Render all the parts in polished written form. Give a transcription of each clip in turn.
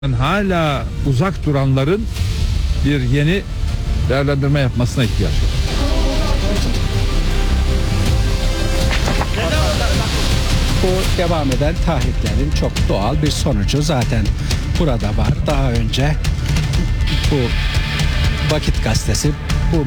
hala uzak duranların bir yeni değerlendirme yapmasına ihtiyaç var. Bu devam eden tahriklerin çok doğal bir sonucu zaten burada var. Daha önce bu Vakit Gazetesi bu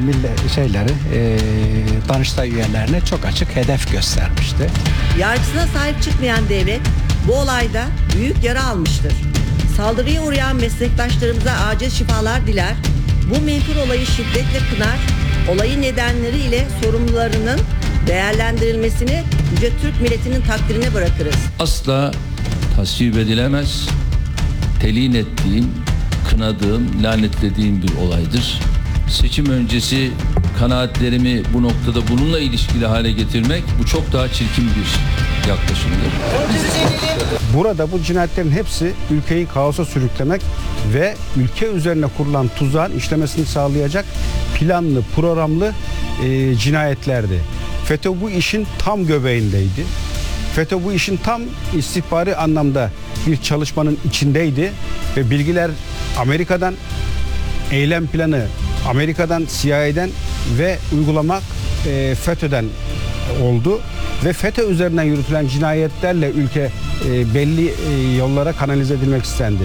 Danıştay üyelerine çok açık hedef göstermişti. Yargısına sahip çıkmayan devlet bu olayda büyük yara almıştır. Saldırıya uğrayan meslektaşlarımıza acil şifalar diler, bu menkul olayı şiddetle kınar, olayın nedenleri ile sorumlularının değerlendirilmesini Yüce Türk milletinin takdirine bırakırız. Asla tasvip edilemez, telin ettiğim, kınadığım, lanetlediğim bir olaydır. Seçim öncesi kanaatlerimi bu noktada bununla ilişkili hale getirmek bu çok daha çirkin bir yaklaşımdır. Burada bu cinayetlerin hepsi ülkeyi kaosa sürüklemek ve ülke üzerine kurulan tuzağın işlemesini sağlayacak planlı, programlı cinayetlerdi. FETÖ bu işin tam göbeğindeydi. FETÖ bu işin tam istihbari anlamda bir çalışmanın içindeydi ve bilgiler Amerika'dan, eylem planı Amerika'dan, CIA'den ve uygulamak FETÖ'den oldu ve FETÖ üzerinden yürütülen cinayetlerle ülke belli yollara kanalize edilmek istendi.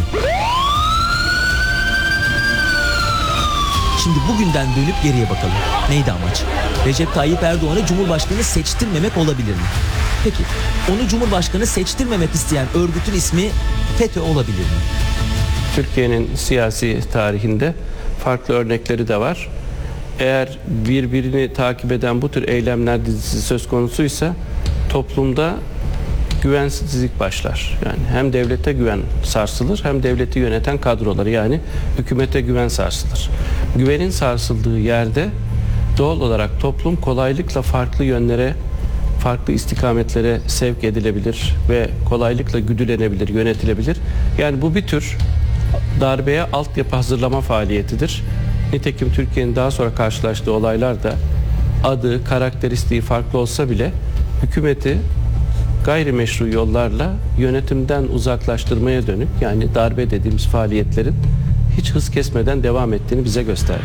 Şimdi bugünden dönüp geriye bakalım. Neydi amaç? Recep Tayyip Erdoğan'ı Cumhurbaşkanı seçtirmemek olabilir mi? Peki, onu Cumhurbaşkanı seçtirmemek isteyen örgütün ismi FETÖ olabilir mi? Türkiye'nin siyasi tarihinde farklı örnekleri de var. Eğer birbirini takip eden bu tür eylemler dizisi söz konusuysa toplumda güvensizlik başlar. Yani hem devlete güven sarsılır hem devleti yöneten kadroları yani hükümete güven sarsılır. Güvenin sarsıldığı yerde doğal olarak toplum kolaylıkla farklı yönlere, farklı istikametlere sevk edilebilir ve kolaylıkla güdülenebilir, yönetilebilir. Yani bu bir tür darbeye altyapı hazırlama faaliyetidir. Nitekim Türkiye'nin daha sonra karşılaştığı olaylar da adı, karakteristiği farklı olsa bile hükümeti gayrimeşru yollarla yönetimden uzaklaştırmaya dönük yani darbe dediğimiz faaliyetlerin hiç hız kesmeden devam ettiğini bize gösterdi.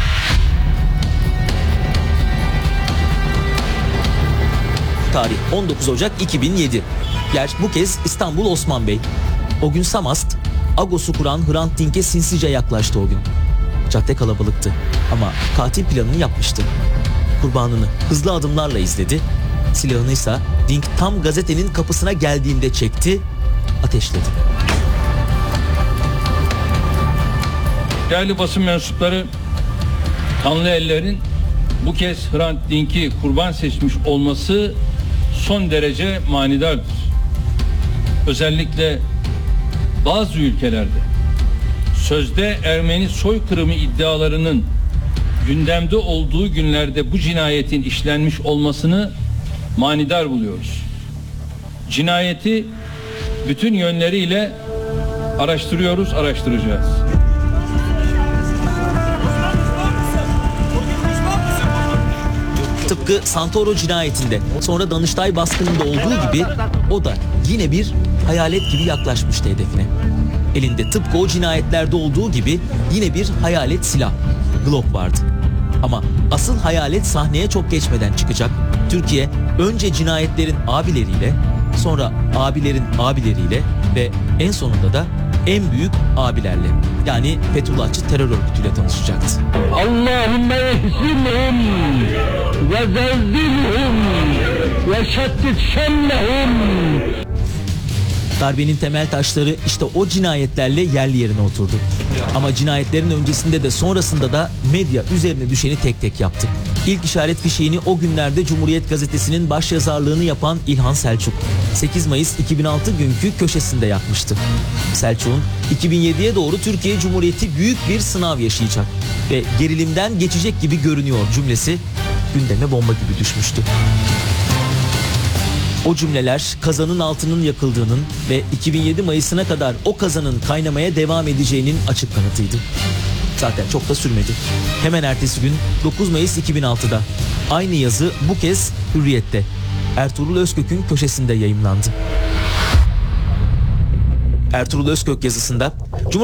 Tarih 19 Ocak 2007. Yer bu kez İstanbul Osman Bey. O gün Samast, Agos'u kuran Hrant Dink'e sinsice yaklaştı o gün. Cadde kalabalıktı ama katil planını yapmıştı. Kurbanını hızlı adımlarla izledi. Silahını ise Dink tam gazetenin kapısına geldiğinde çekti, ateşledi. Değerli basın mensupları, kanlı ellerin bu kez Hrant Dink'i kurban seçmiş olması son derece manidardır. Özellikle bazı ülkelerde sözde Ermeni soykırımı iddialarının gündemde olduğu günlerde bu cinayetin işlenmiş olmasını manidar buluyoruz. Cinayeti bütün yönleriyle araştırıyoruz, araştıracağız. Tıpkı Santoro cinayetinde, sonra Danıştay baskınında olduğu gibi o da yine bir hayalet gibi yaklaşmıştı hedefine. Elinde tıpkı o cinayetlerde olduğu gibi yine bir hayalet silah, Glock vardı. Ama asıl hayalet sahneye çok geçmeden çıkacak. Türkiye önce cinayetlerin abileriyle, sonra abilerin abileriyle ve en sonunda da en büyük abilerle yani Fethullahçı terör örgütüyle tanışacaktı. Allahümme ehzimhum ve zelzilhum ve şeddit şemlehum. Darbenin temel taşları işte o cinayetlerle yerli yerine oturdu. Ama cinayetlerin öncesinde de sonrasında da medya üzerine düşeni tek tek yaptı. İlk işaret fişeğini o günlerde Cumhuriyet Gazetesi'nin başyazarlığını yapan İlhan Selçuk, 8 Mayıs 2006 günkü köşesinde yakmıştı. Selçuk'un 2007'ye doğru Türkiye Cumhuriyeti büyük bir sınav yaşayacak ve gerilimden geçecek gibi görünüyor cümlesi gündeme bomba gibi düşmüştü. O cümleler kazanın altının yakıldığının ve 2007 Mayıs'ına kadar o kazanın kaynamaya devam edeceğinin açık kanıtıydı. Zaten çok da sürmedi. Hemen ertesi gün 9 Mayıs 2006'da aynı yazı bu kez Hürriyet'te Ertuğrul Özkök'ün köşesinde yayımlandı. Ertuğrul Özkök yazısında